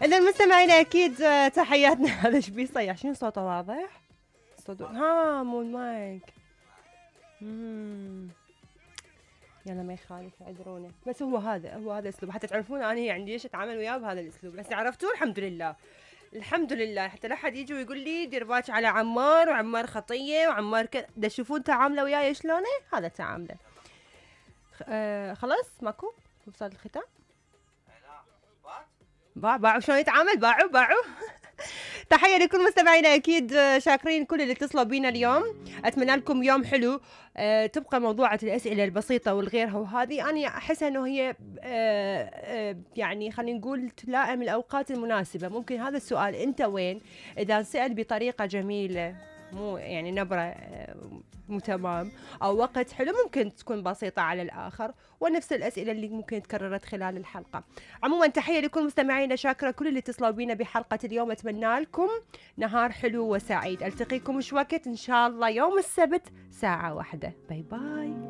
إذا المستمعين أكيد تحياتنا. هذا ايش بيصيح؟ شنو صوته واضح؟ صوته مو المايك. يلا ما يخالف، اعذرونا، بس هو هذا اسلوب حتى تعرفون انا يعني ليش اتعامل وياه بهذا الاسلوب. بس عرفتوه، الحمد لله الحمد لله. حتى لا حد يجي ويقول لي دير بالك على عمار وعمار خطيه وعمار كذا. تشوفون تعامله وياي شلونه، هذا تعامله. خلاص ماكو وصل الختام. باعوا شلون يتعامل، باعوا. تحية لكل مستمعينا أكيد، شاكرين كل اللي اتصلوا بينا اليوم. أتمنى لكم يوم حلو. تبقى موضوعة الأسئلة البسيطة والغيرها، وهذه أنا أحس أنه هي يعني خلينا نقول تلائم الأوقات المناسبة. ممكن هذا السؤال أنت وين إذا سأل بطريقة جميلة، مو يعني نبرة مو تمام، أو وقت حلو، ممكن تكون بسيطة على الآخر، ونفس الأسئلة اللي ممكن تكررت خلال الحلقة. عموما تحية لكل مستمعينا، شاكرة كل اللي اتصلوا بينا بحلقة اليوم. أتمنى لكم نهار حلو وسعيد. ألتقيكم مش وقت إن شاء الله يوم السبت 1:00. باي باي.